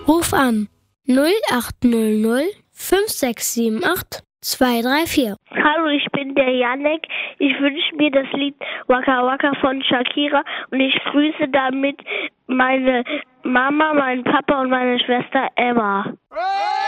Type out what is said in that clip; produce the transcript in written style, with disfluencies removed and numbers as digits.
Ruf an 0800 5678 234. Hallo, ich bin der Janek. Ich wünsche mir das Lied Waka Waka von Shakira und ich grüße damit meine Mama, meinen Papa und meine Schwester Emma.